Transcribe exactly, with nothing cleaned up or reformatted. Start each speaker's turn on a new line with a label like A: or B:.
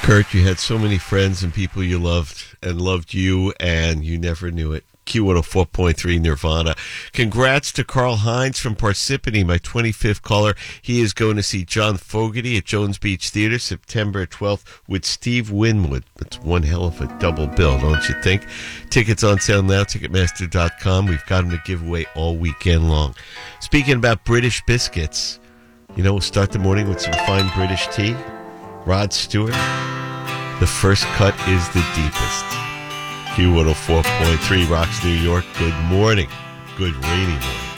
A: Kurt, you had so many friends and people you loved and loved you, and you never knew it. Q one oh four point three Nirvana. Congrats to Carl Hines from Parsippany, my twenty-fifth caller. He is going to see John Fogerty at Jones Beach Theater September twelfth with Steve Winwood. That's one hell of a double bill, don't you think? Tickets on sale now, Ticketmaster dot com. We've got them to give away all weekend long. Speaking about British biscuits, you know, we'll start the morning with some fine British tea. Rod Stewart, the first cut is the deepest. Q one oh four point three Rocks New York. Good morning. Good rainy morning.